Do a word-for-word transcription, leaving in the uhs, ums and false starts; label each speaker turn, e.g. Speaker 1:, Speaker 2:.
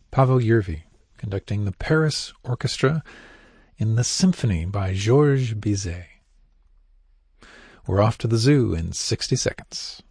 Speaker 1: Pavel Yervi, conducting the Paris Orchestra in the Symphony by Georges Bizet. We're off to the zoo in sixty seconds.